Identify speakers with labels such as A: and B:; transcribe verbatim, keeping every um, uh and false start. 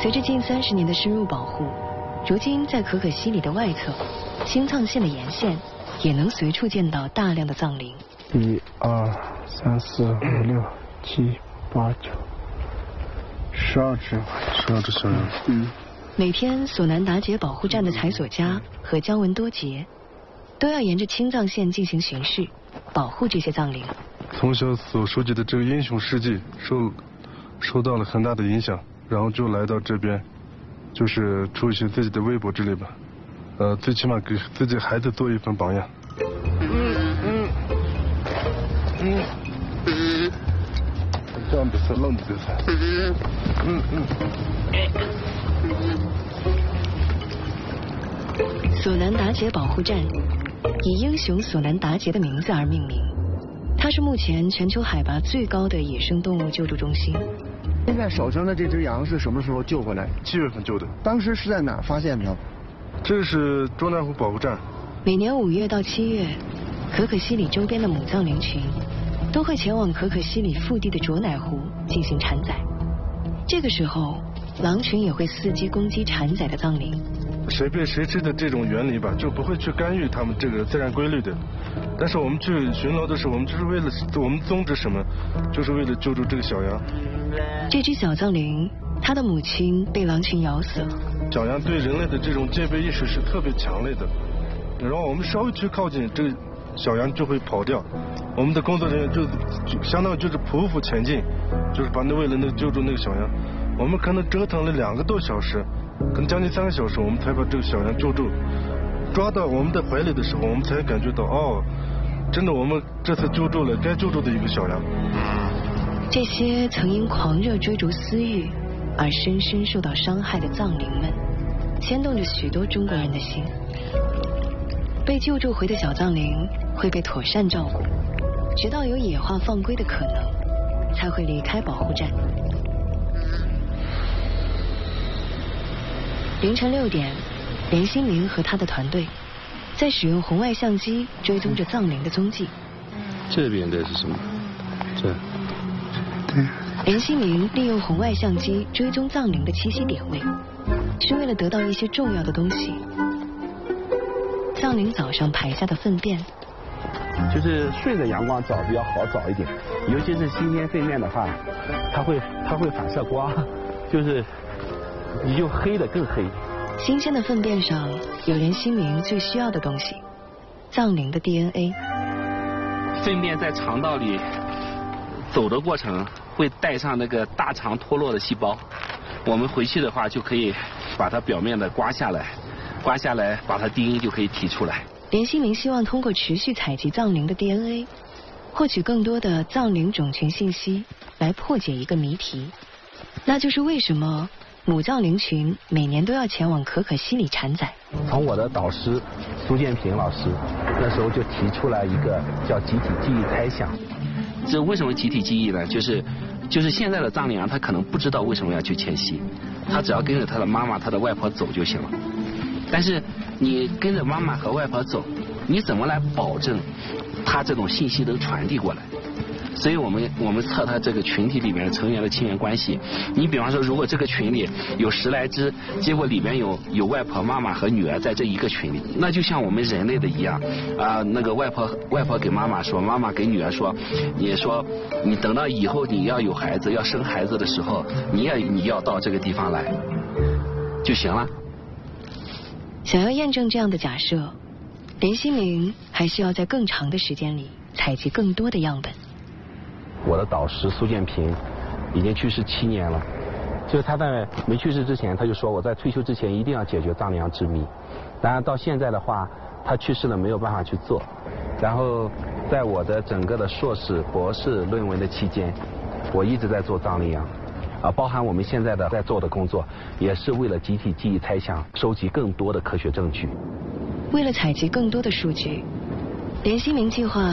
A: 随着近三十年的深入保护，如今在可可西里的外侧，青藏线的沿线也能随处见到大量的藏羚。
B: 一二三四五六七八九，十二只，十二只小羊。嗯。
A: 每天索南达杰保护站的采索家和姜文多杰都要沿着青藏线进行巡视，保护这些藏羚。
C: 从小所收集的这个英雄事迹受受到了很大的影响，然后就来到这边，就是出一些自己的微博之类吧，呃，最起码给自己孩子做一份榜样。嗯嗯嗯嗯，这样比赛浪比赛。嗯嗯嗯。
A: 索南达杰保护站以英雄索南达杰的名字而命名，它是目前全球海拔最高的野生动物救助中心。
D: 现在手上的这只羊是什么时候救回来？
C: 七月份救的。
D: 当时是在哪儿发现的？
C: 这是中南湖保护站。
A: 每年五月到七月，可可西里周边的母藏羚群都会前往可可西里腹地的卓乃湖进行产崽。这个时候，狼群也会伺机攻击产崽的藏羚。
C: 谁被谁吃的这种原理吧，就不会去干预他们这个自然规律的。但是我们去巡逻的时候，我们就是为了我们宗旨什么，就是为了救助这个小羊。
A: 这只小藏羚，它的母亲被狼群咬死了。
C: 小羊对人类的这种戒备意识是特别强烈的，然后我们稍微去靠近，这个小羊就会跑掉。我们的工作人员就就相当于就是匍匐前进，就是把那为了那救助那个小羊，我们可能折腾了两个多小时。可能将近三个小时，我们才把这个小羊救助，抓到我们的怀里的时候，我们才感觉到，哦，真的，我们这次救助了该救助的一个小羊。
A: 这些曾因狂热追逐私欲而深深受到伤害的藏羚们，牵动着许多中国人的心。被救助回的小藏羚会被妥善照顾，直到有野化放归的可能，才会离开保护站。凌晨六点，连新明和他的团队在使用红外相机追踪着藏羚的踪迹。
C: 这边的是什么？这。
B: 对。
A: 连新明利用红外相机追踪藏羚的栖息点位，是为了得到一些重要的东西。藏羚早上排下的粪便，
E: 就是顺着阳光找比较好找一点，尤其是新鲜粪便的话，它会它会反射光，就是你就黑的更黑。
A: 新鲜的粪便上有连新明最需要的东西，藏羚的 D N A。
F: 粪便在肠道里走的过程会带上那个大肠脱落的细胞，我们回去的话就可以把它表面的刮下来，刮下来把它 D N A 就可以提出来。
A: 连新明希望通过持续采集藏羚的 D N A， 获取更多的藏羚种群信息，来破解一个谜题，那就是为什么母藏羚群每年都要前往可可西里产崽。
E: 从我的导师苏建平老师那时候就提出来一个叫集体记忆猜想。
F: 这为什么集体记忆呢？就是就是现在的藏羚羊，它可能不知道为什么要去迁徙，它只要跟着它的妈妈、它的外婆走就行了。但是你跟着妈妈和外婆走，你怎么来保证它这种信息能传递过来？所以我们我们测它这个群体里面成员的亲缘关系。你比方说，如果这个群里有十来只，结果里面有有外婆、妈妈和女儿在这一个群里，那就像我们人类的一样啊、呃，那个外婆外婆给妈妈说，妈妈给女儿说，你说你等到以后你要有孩子要生孩子的时候，你要你要到这个地方来就行了。
A: 想要验证这样的假设，连新明还需要在更长的时间里采集更多的样本。
E: 我的导师苏建平已经去世七年了，就是他在没去世之前，他就说我在退休之前一定要解决藏羚羊之谜。当然到现在的话，他去世了没有办法去做。然后在我的整个的硕士、博士论文的期间，我一直在做藏羚羊，啊，包含我们现在的在做的工作，也是为了集体记忆猜想，收集更多的科学证据。
A: 为了采集更多的数据，连新明计划